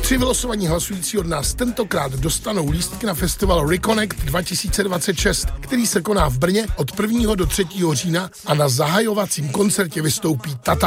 3 vylosovaní hlasující od nás tentokrát dostanou lístky na festival Reconnect 2026, který se koná v Brně od 1. do 3. října a na zahajovacím koncertě vystoupí Tata